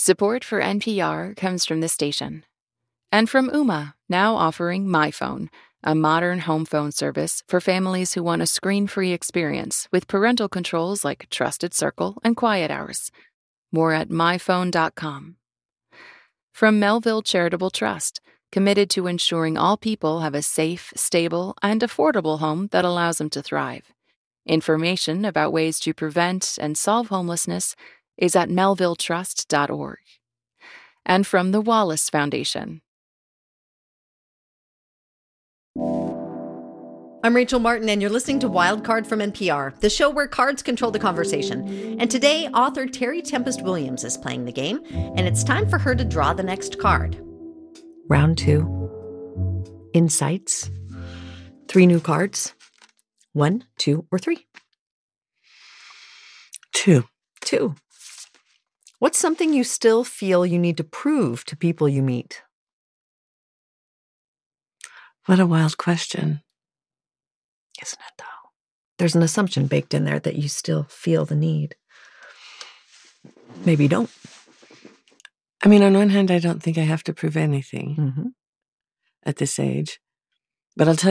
Support for NPR comes from this station. And from Ooma, now offering My Phone, a modern home phone service for families who want a screen-free experience with parental controls like Trusted Circle and Quiet Hours. More at myphone.com. From Melville Charitable Trust, committed to ensuring all people have a safe, stable, and affordable home that allows them to thrive. Information about ways to prevent and solve homelessness is at melvilletrust.org. And from the Wallace Foundation. I'm Rachel Martin, and you're listening to Wildcard from NPR, the show where cards control the conversation. And today, author Terry Tempest Williams is playing the game, and it's time for her to draw the next card. Round 2. Insights. 3 new cards. 1, 2, or 3? 2. 2. What's something you still feel you need to prove to people you meet? What a wild question. Isn't it, though? There's an assumption baked in there that you still feel the need. Maybe you don't. I mean, on one hand, I don't think I have to prove anything Mm-hmm. at this age. But I'll tell